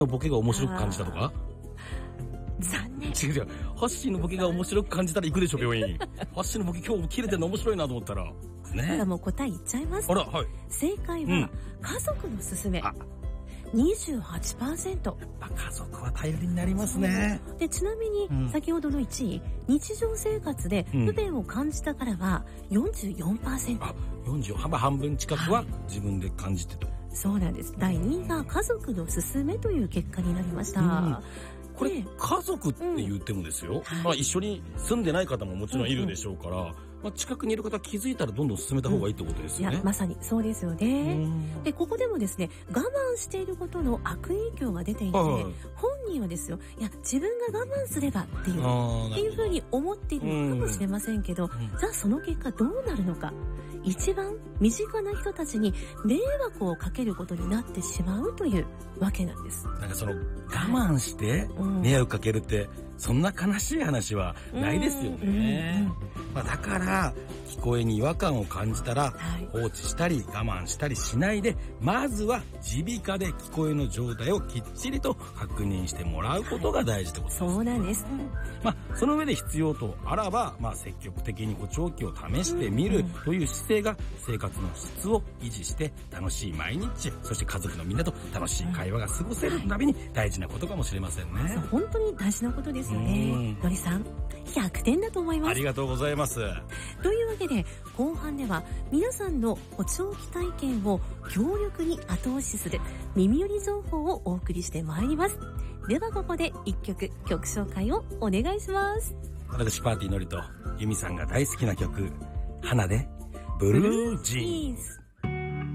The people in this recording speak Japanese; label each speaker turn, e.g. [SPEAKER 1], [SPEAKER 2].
[SPEAKER 1] ボケが面白く感じたとか。
[SPEAKER 2] 残念。
[SPEAKER 1] 違う。ハッシーのボケが面白く感じたら行くでしょ、病院。ハッシーのボケ今日切れてるの面白いなと思ったら。ね。
[SPEAKER 2] もう答え言っちゃいます。
[SPEAKER 1] あら、はい。
[SPEAKER 2] 正解は、家族のすすめ。28%。
[SPEAKER 1] 家族は頼りになりますね。
[SPEAKER 2] で、ちなみに、先ほどの1位、日常生活で不便を感じたからは 44%。
[SPEAKER 1] 半分近くは自分で感じてと。
[SPEAKER 2] そうなんです。第2位が家族のすすめという結果になりました。
[SPEAKER 1] これ、家族って言ってもですよ。一緒に住んでない方ももちろんいるでしょうから、近くにいる方気づいたらどんどん進めた方がいいってことですよね。
[SPEAKER 2] いや、まさにそうですよね。で、ここでもですね、我慢していることの悪影響が出ていて、本人はですよ、いや、自分が我慢すればっていうふうに思っているのかもしれませんけど、じゃあその結果どうなるのか。一番身近な人たちに迷惑をかけることになってしまうというわけなんです。
[SPEAKER 1] なんかその我慢して迷惑かけるってそんな悲しい話はないですよね。だから聞こえに違和感を感じたら放置したり我慢したりしないで、まずは耳鼻科で聞こえの状態をきっちりと確認してもらうことが大事ってことです。
[SPEAKER 2] そうなんです。
[SPEAKER 1] その上で必要とあらば、積極的に補聴器を試してみるという姿勢が生活の質を維持して楽しい毎日、そして家族のみんなと楽しい会話が過ごせるために大事なことかもしれませんね。
[SPEAKER 2] 本当に大事なことですよね。のりさん、100点だと思います。
[SPEAKER 1] ありがとうございます。
[SPEAKER 2] というわけで、後半では皆さんの補聴器体験を強力に後押しする耳寄り情報をお送りしてまいります。ではここで一曲紹介をお願いします。
[SPEAKER 1] 私パーティーのりとユミさんが大好きな曲、花でブルージーンズ。